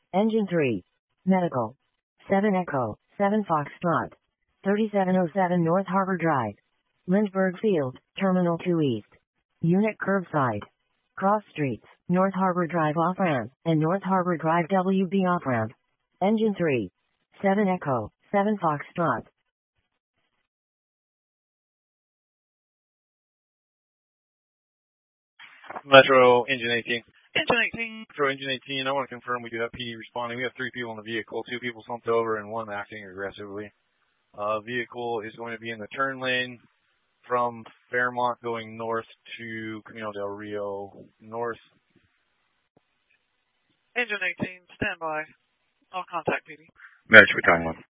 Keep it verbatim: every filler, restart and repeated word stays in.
Engine three. Medical. seven Echo, seven Foxtrot. thirty-seven oh seven North Harbor Drive. Lindbergh Field, Terminal two East. Unit curbside. Cross streets, North Harbor Drive off-ramp, and North Harbor Drive W B off-ramp. Engine three. seven Echo, seven Foxtrot. Metro Engine eighteen. Engine eighteen. Metro Engine eighteen. I want to confirm we do have P D responding. We have three people in the vehicle, two people slumped over, and one acting aggressively. Uh, vehicle is going to be in the turn lane from Fairmont going north to Camino del Rio north. Engine eighteen, stand by. I'll contact P D. Metro, time one.